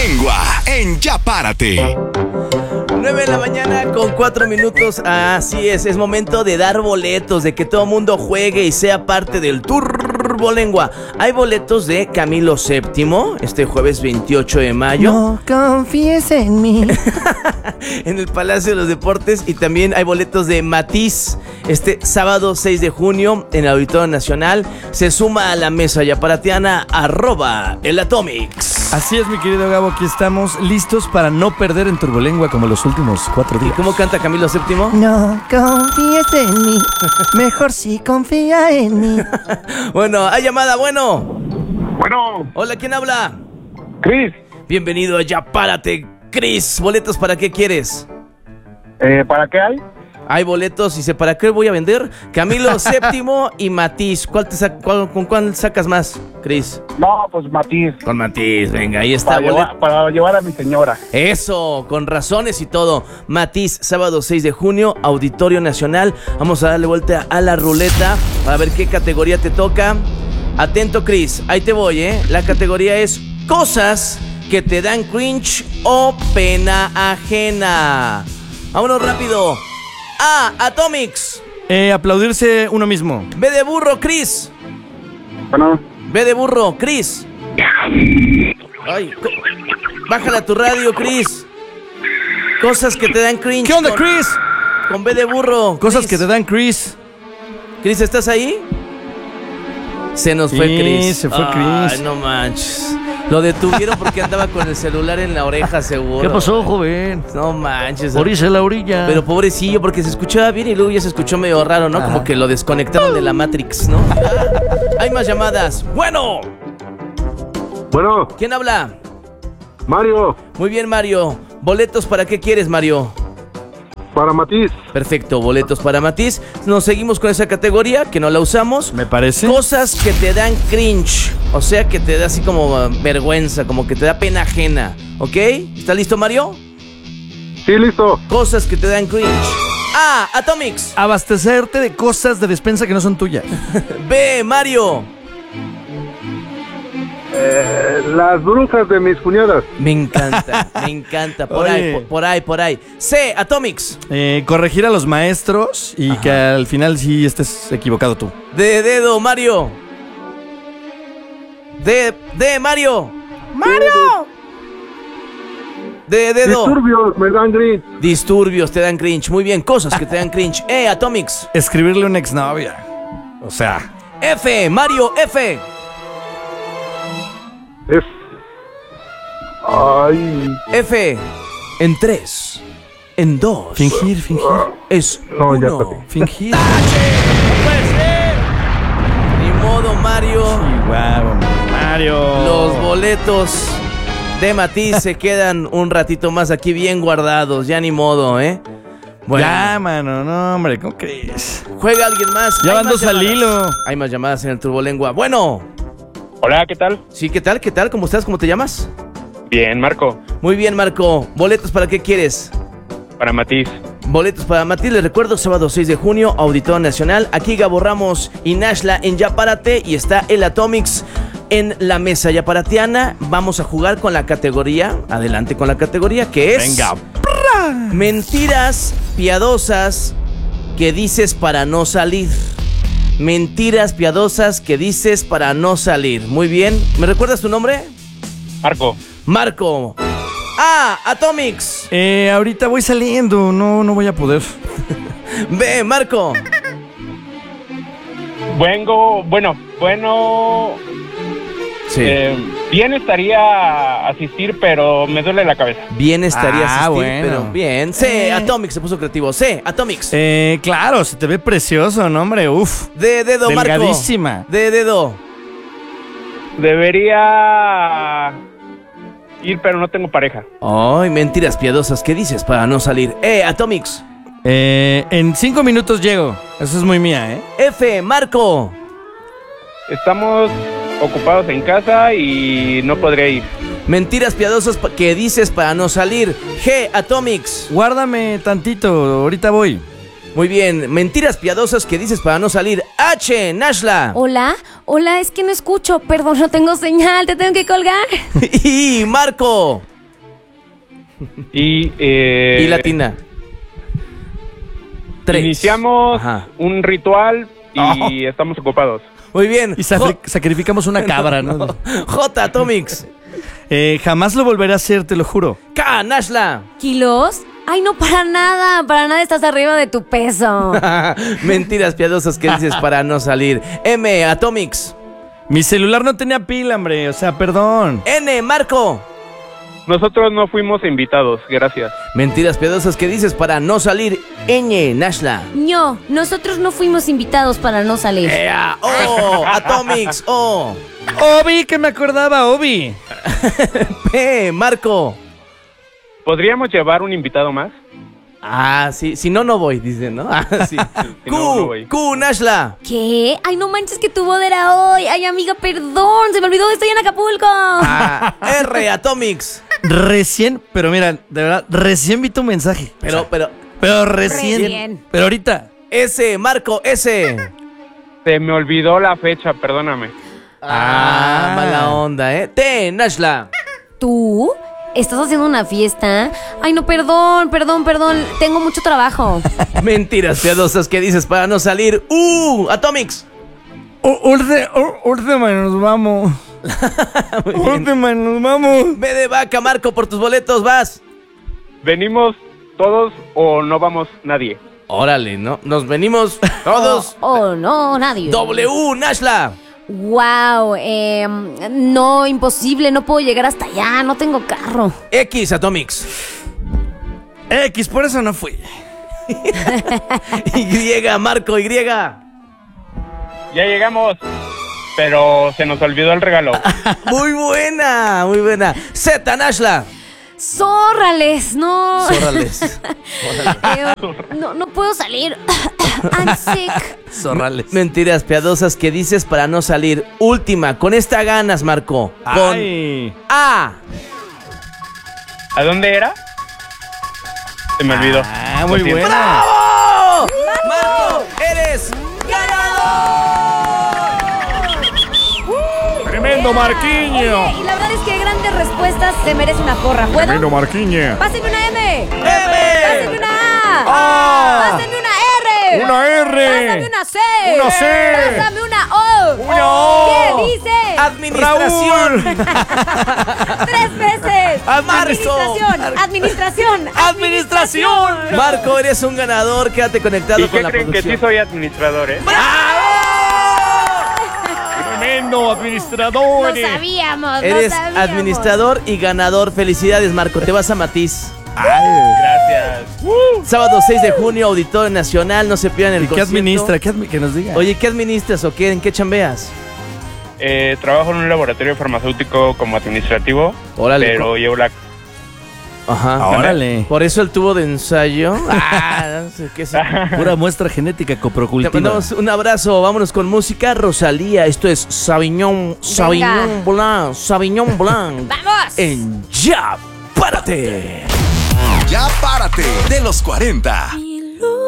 Turbolengua en Ya Párate. 9 de la mañana con 4 minutos. Así es momento de dar boletos, de que todo mundo juegue y sea parte del Turbolengua. Hay boletos de Camilo VII este jueves 28 de mayo. No confíes en mí. En el Palacio de los Deportes. Y también hay boletos de Matiz este sábado 6 de junio en el Auditorio Nacional. Se suma a la mesa yaparateana @el Atomics. Así es, mi querido Gabo, aquí estamos listos para no perder en Turbolengua como los últimos 4 días. ¿Cómo canta Camilo VII? No confíes en mí, mejor si confía en mí. Bueno, hay llamada, bueno. Bueno, Hola, ¿quién habla? Cris, Bienvenido a Ya Párate, Cris. ¿Boletos para qué quieres? ¿para qué hay? Hay boletos, dice, ¿para qué voy a vender? Camilo VII y Matiz. ¿Con cuál sacas más, Cris? No, pues Matiz. Con Matiz, venga, ahí está. Para llevar a mi señora. Eso, con razones y todo. Matiz, sábado 6 de junio, Auditorio Nacional. Vamos a darle vuelta a la ruleta para ver qué categoría te toca. Atento, Cris, ahí te voy, ¿eh? La categoría es cosas que te dan cringe o pena ajena. Vámonos rápido. A, Atomics. Aplaudirse uno mismo. B de burro, Cris. Bueno, B de burro, Cris. Ay, bájala tu radio, Cris. Cosas que te dan cringe. ¿Qué onda, Chris? Con B de burro. Cosas Chris. que te dan Chris. Chris, ¿estás ahí? Se nos Sí, fue Chris. se fue Ay, Chris. no manches. Lo detuvieron porque andaba con el celular en la oreja, seguro. ¿Qué pasó, joven? No manches. Orilla la orilla. Pero pobrecillo, porque se escuchaba bien y luego ya se escuchó medio raro, ¿no? Ajá. Como que lo desconectaron de la Matrix, ¿no? Hay más llamadas. Bueno, bueno, ¿quién habla? Mario, Muy bien, Mario. ¿Boletos para qué quieres, Mario? para Matiz. Perfecto, boletos para Matiz. Nos seguimos con esa categoría, que no la usamos. Me parece. Cosas que te dan cringe. O sea, que te da así como vergüenza, como que te da pena ajena. ¿Ok? ¿Está listo, Mario? Sí, listo. Cosas que te dan cringe. A, Atomics. Abastecerte de cosas de despensa que no son tuyas. B, Mario. Las brujas de mis cuñadas. Me encanta, me encanta. Por Oye. ahí, por ahí. C, Atomics. Corregir a los maestros y que al final sí estés equivocado tú. D, dedo, Mario. D, Mario. ¡Mario! D, dedo. Disturbios me dan gris. Disturbios te dan cringe. Muy bien, cosas que te dan cringe. Atomics. Escribirle a una exnovia. O sea, F, Mario, F. Es... Ay... F. En 3. En 2. fingir. Es No, ya 1. perdí. Fingir. ¡No puede ser! Ni modo, Mario. Chihuahua, Mario. Los boletos de Matiz se quedan un ratito más aquí bien guardados. Ya ni modo, ¿eh? Bueno, Ya, mano, no, hombre, ¿cómo crees? juega alguien más. Ya Hay van más 2 al llamadas. hilo. Hay más llamadas en el Turbolengua. Bueno. Hola, ¿qué tal? Sí, ¿qué tal? ¿Qué tal? ¿Cómo estás? ¿Cómo te llamas? Bien, Marco, Muy bien, Marco. ¿Boletos para qué quieres? para Matiz. Boletos para Matiz, les recuerdo, sábado 6 de junio, Auditorio Nacional. Aquí Gabo Ramos y Nashla en Ya Párate y está el Atomics en la mesa yaparateana. Vamos a jugar con la categoría, adelante con la categoría, que es... Venga. Mentiras piadosas que dices para no salir. Mentiras piadosas que dices para no salir. Muy bien. ¿Me recuerdas tu nombre? Marco, Marco. Atomics. Ahorita voy saliendo, no voy a poder. B, Marco. bueno, Sí. bien estaría asistir, pero me duele la cabeza. Bien estaría asistir, bueno. pero bien. C, Atomics se puso creativo. C, Atomics. Claro, se te ve precioso, ¿no, hombre? Uf. De dedo, Marco. Delgadísima. De dedo. Debería ir, pero no tengo pareja. Ay, mentiras piadosas que dices para no salir. Atomics. En 5 minutos llego. Eso es muy mía, ¿eh? F, Marco. Estamos ocupados en casa y no podré ir. Mentiras piadosas que dices para no salir. G, Atomics. Guárdame tantito, ahorita voy. Muy bien. Mentiras piadosas que dices para no salir. H, Nashla. Hola, es que no escucho, perdón, no tengo señal, te tengo que colgar. Y Marco. Y latina. 3. Iniciamos Ajá. un ritual y estamos ocupados. Muy bien. Y sacrificamos una cabra, ¿no? J, Atomix. Jamás lo volveré a hacer, te lo juro. K, Nashla. ¿Kilos? Ay, no, para nada estás arriba de tu peso. Mentiras piadosas que dices para no salir. M, Atomix. Mi celular no tenía pila, hombre, o sea, perdón. N, Marco. Nosotros no fuimos invitados, gracias. Mentiras piadosas que dices para no salir. Ñ, Nashla. No, nosotros no fuimos invitados para no salir. Ea, O, Atomix. O. Obi, que me acordaba, Obi. P, Marco. ¿Podríamos llevar un invitado más? Ah, sí, si no, no voy, dicen, ¿no? Ah, sí. Si no, no voy. Q, Nashla. ¿Qué? Ay, no manches que tu boda era hoy. Ay, amiga, perdón, se me olvidó, estoy en Acapulco. Ah, R, Atomix. Recién, pero mira, de verdad, recién vi tu mensaje. Pero, Pero recién. Recién. Pero ahorita. S, Marco, S. Se me olvidó la fecha, perdóname. Mala onda, ¿eh? T, Nashla. ¿Tú? ¿Estás haciendo una fiesta? Ay, no, perdón, tengo mucho trabajo. Mentiras piadosas que dices para no salir. Atomix. Última, nos vamos. Última, nos vamos. Ve de vaca, Marco, por tus boletos, vas. ¿Venimos todos o no vamos nadie? Órale, ¿no? Nos venimos todos. Oh, no, nadie. W, Nashla. Wow, no, imposible, no puedo llegar hasta allá, no tengo carro. X, Atomix. X, por eso no fui. Y, Marco, Y. Ya llegamos, pero se nos olvidó el regalo. Muy buena, muy buena. Z, Nashla. Zórrales, no. Zórrales. No puedo salir. I'm sick. Zorrales. Mentiras piadosas que dices para no salir. Última, con esta ganas, Marco. Con Ay. A. ¿A dónde era? Se me olvidó. Ah, muy Lo siento. buena. ¡Bravo! Marco, eres ganador. Tremendo Marquiño. Oye, y la verdad es que grandes respuestas se merece una porra. ¿Puedo? Marquiño. Pásenme una M. M. Pásenme una A. Ah. Pásenme una R. Una R. Pásame una C. Una C. Pásame una O. Una O. ¿Qué dice? Administración. 3 veces. Administración. Administración. Marco, eres un ganador. Quédate conectado ¿Y con qué la creen que producción. sí soy administrador, Tremendo administrador. Lo sabíamos. Eres lo sabíamos. administrador y ganador. Felicidades, Marco. Te vas a Matiz. Gracias. Sábado 6 de junio, Auditorio Nacional. No se pierdan el ¿Qué concierto. administra? Que nos diga. Oye, ¿qué administras o qué? ¿En qué chambeas? Trabajo en un laboratorio farmacéutico como administrativo, Órale. pero llevo la... Ajá. Órale. Por eso el tubo de ensayo. No sé qué es. Pura muestra genética Te coprocultiva. mandamos un abrazo. Vámonos con música. Rosalía. Esto es Sauvignon Blanc. Sauvignon Blanc. ¡Vamos! En Ya Párate. Ya párate de los 40.